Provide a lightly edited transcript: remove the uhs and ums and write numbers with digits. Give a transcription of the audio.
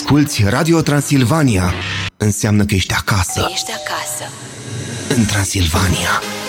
asculți Radio Transilvania, înseamnă că ești acasă. Ești acasă. În Transilvania.